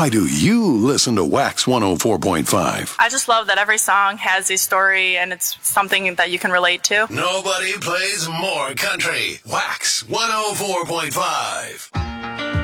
Why do you listen to Wax 104.5? I just love that every song has a story and it's something that you can relate to. Nobody plays more country. Wax 104.5.